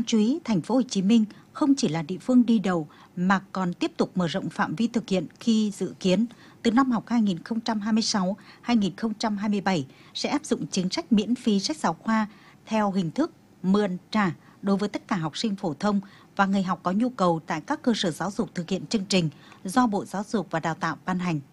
chú ý, thành phố Hồ Chí Minh không chỉ là địa phương đi đầu mà còn tiếp tục mở rộng phạm vi thực hiện khi dự kiến từ năm học 2026-2027 sẽ áp dụng chính sách miễn phí sách giáo khoa theo hình thức mượn trả đối với tất cả học sinh phổ thông và người học có nhu cầu tại các cơ sở giáo dục thực hiện chương trình do Bộ Giáo dục và Đào tạo ban hành.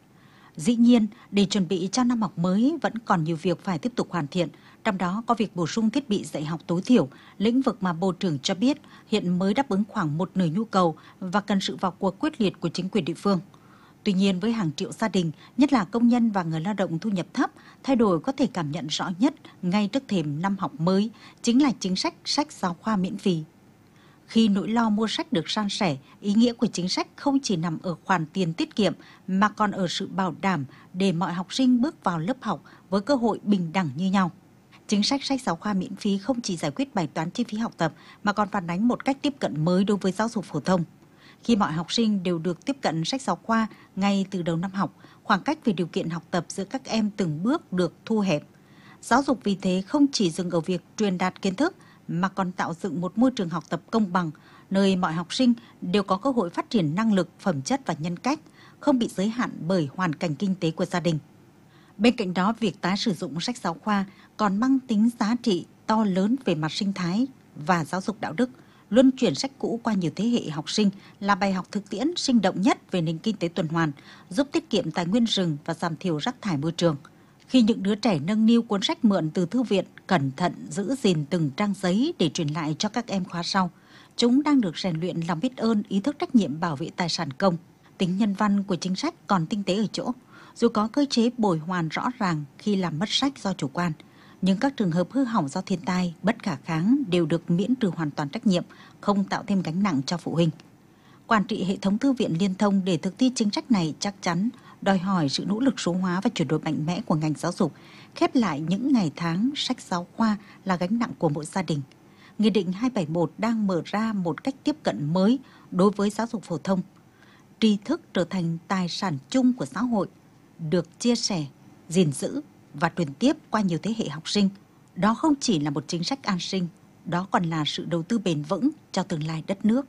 Dĩ nhiên, để chuẩn bị cho năm học mới vẫn còn nhiều việc phải tiếp tục hoàn thiện, trong đó có việc bổ sung thiết bị dạy học tối thiểu, lĩnh vực mà Bộ trưởng cho biết hiện mới đáp ứng khoảng một nửa nhu cầu và cần sự vào cuộc quyết liệt của chính quyền địa phương. Tuy nhiên, với hàng triệu gia đình, nhất là công nhân và người lao động thu nhập thấp, thay đổi có thể cảm nhận rõ nhất ngay trước thềm năm học mới chính là chính sách sách giáo khoa miễn phí. Khi nỗi lo mua sách được san sẻ, ý nghĩa của chính sách không chỉ nằm ở khoản tiền tiết kiệm mà còn ở sự bảo đảm để mọi học sinh bước vào lớp học với cơ hội bình đẳng như nhau. Chính sách sách giáo khoa miễn phí không chỉ giải quyết bài toán chi phí học tập mà còn phản ánh một cách tiếp cận mới đối với giáo dục phổ thông. Khi mọi học sinh đều được tiếp cận sách giáo khoa ngay từ đầu năm học, khoảng cách về điều kiện học tập giữa các em từng bước được thu hẹp. Giáo dục vì thế không chỉ dừng ở việc truyền đạt kiến thức mà còn tạo dựng một môi trường học tập công bằng, nơi mọi học sinh đều có cơ hội phát triển năng lực, phẩm chất và nhân cách, không bị giới hạn bởi hoàn cảnh kinh tế của gia đình. Bên cạnh đó, việc tái sử dụng sách giáo khoa còn mang tính giá trị to lớn về mặt sinh thái và giáo dục đạo đức. Luân chuyển sách cũ qua nhiều thế hệ học sinh là bài học thực tiễn sinh động nhất về nền kinh tế tuần hoàn, giúp tiết kiệm tài nguyên rừng và giảm thiểu rác thải môi trường. Khi những đứa trẻ nâng niu cuốn sách mượn từ thư viện, cẩn thận giữ gìn từng trang giấy để truyền lại cho các em khóa sau, chúng đang được rèn luyện lòng biết ơn, ý thức trách nhiệm bảo vệ tài sản công. Tính nhân văn của chính sách còn tinh tế ở chỗ, dù có cơ chế bồi hoàn rõ ràng khi làm mất sách do chủ quan, nhưng các trường hợp hư hỏng do thiên tai, bất khả kháng đều được miễn trừ hoàn toàn trách nhiệm, không tạo thêm gánh nặng cho phụ huynh. Quản trị hệ thống thư viện liên thông để thực thi chính sách này chắc chắn đòi hỏi sự nỗ lực số hóa và chuyển đổi mạnh mẽ của ngành giáo dục, khép lại những ngày tháng sách giáo khoa là gánh nặng của mỗi gia đình. Nghị định 271 đang mở ra một cách tiếp cận mới đối với giáo dục phổ thông. Tri thức trở thành tài sản chung của xã hội, được chia sẻ, gìn giữ và truyền tiếp qua nhiều thế hệ học sinh. Đó không chỉ là một chính sách an sinh, đó còn là sự đầu tư bền vững cho tương lai đất nước.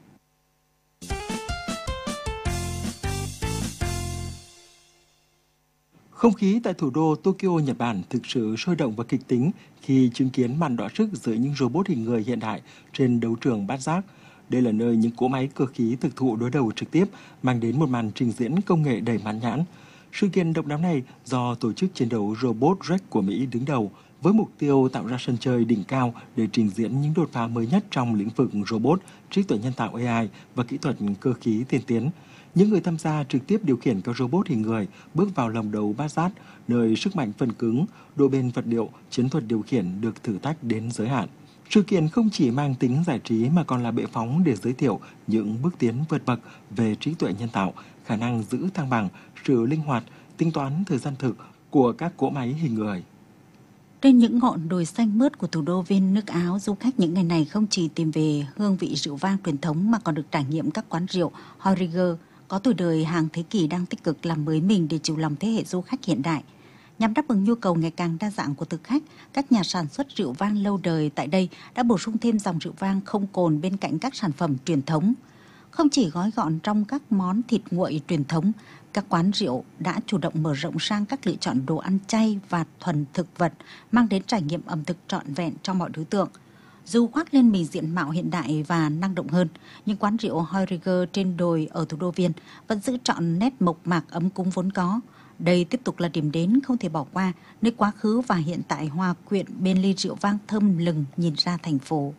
Không khí tại thủ đô Tokyo, Nhật Bản thực sự sôi động và kịch tính khi chứng kiến màn đọ sức giữa những robot hình người hiện đại trên đấu trường bát giác. Đây là nơi những cỗ máy cơ khí thực thụ đối đầu trực tiếp mang đến một màn trình diễn công nghệ đầy mãn nhãn. Sự kiện độc đáo này do tổ chức chiến đấu Robot Rex của Mỹ đứng đầu, với mục tiêu tạo ra sân chơi đỉnh cao để trình diễn những đột phá mới nhất trong lĩnh vực robot, trí tuệ nhân tạo AI và kỹ thuật cơ khí tiên tiến. Những người tham gia trực tiếp điều khiển các robot hình người bước vào lòng đấu bát giác, nơi sức mạnh phần cứng, độ bền vật liệu, chiến thuật điều khiển được thử thách đến giới hạn. Sự kiện không chỉ mang tính giải trí mà còn là bệ phóng để giới thiệu những bước tiến vượt bậc về trí tuệ nhân tạo, khả năng giữ thăng bằng, sự linh hoạt, tính toán thời gian thực của các cỗ máy hình người. Trên những ngọn đồi xanh mướt của thủ đô Viên nước Áo, du khách những ngày này không chỉ tìm về hương vị rượu vang truyền thống mà còn được trải nghiệm các quán rượu Heuriger có tuổi đời hàng thế kỷ đang tích cực làm mới mình để chiều lòng thế hệ du khách hiện đại. Nhằm đáp ứng nhu cầu ngày càng đa dạng của thực khách, các nhà sản xuất rượu vang lâu đời tại đây đã bổ sung thêm dòng rượu vang không cồn bên cạnh các sản phẩm truyền thống. Không chỉ gói gọn trong các món thịt nguội truyền thống, các quán rượu đã chủ động mở rộng sang các lựa chọn đồ ăn chay và thuần thực vật, mang đến trải nghiệm ẩm thực trọn vẹn cho mọi đối tượng. Dù khoác lên mình diện mạo hiện đại và năng động hơn, nhưng quán rượu Heuriger trên đồi ở thủ đô Viên vẫn giữ trọn nét mộc mạc ấm cúng vốn có. Đây tiếp tục là điểm đến không thể bỏ qua, nơi quá khứ và hiện tại hòa quyện bên ly rượu vang thơm lừng nhìn ra thành phố.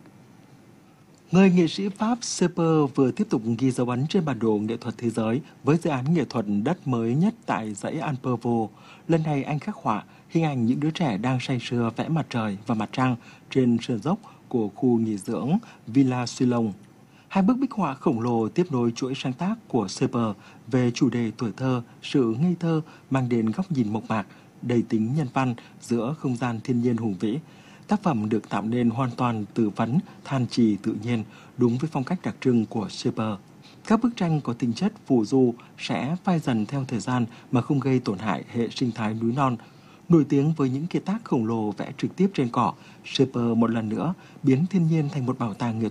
Người nghệ sĩ Pháp Seper vừa tiếp tục ghi dấu ấn trên bản đồ nghệ thuật thế giới với dự án nghệ thuật đất mới nhất tại dãy Alpervo. Lần này anh khắc họa hình ảnh những đứa trẻ đang say sưa vẽ mặt trời và mặt trăng trên sườn dốc của khu nghỉ dưỡng Villa Sulong. Hai bức bích họa khổng lồ tiếp nối chuỗi sáng tác của Seper về chủ đề tuổi thơ, sự ngây thơ mang đến góc nhìn mộc mạc, đầy tính nhân văn giữa không gian thiên nhiên hùng vĩ. Tác phẩm được tạo nên hoàn toàn từ phấn, than chì tự nhiên, đúng với phong cách đặc trưng của Seper. Các bức tranh có tính chất phù du sẽ phai dần theo thời gian mà không gây tổn hại hệ sinh thái núi non. Nổi tiếng với những kiệt tác khổng lồ vẽ trực tiếp trên cỏ, Seper một lần nữa biến thiên nhiên thành một bảo tàng nghệ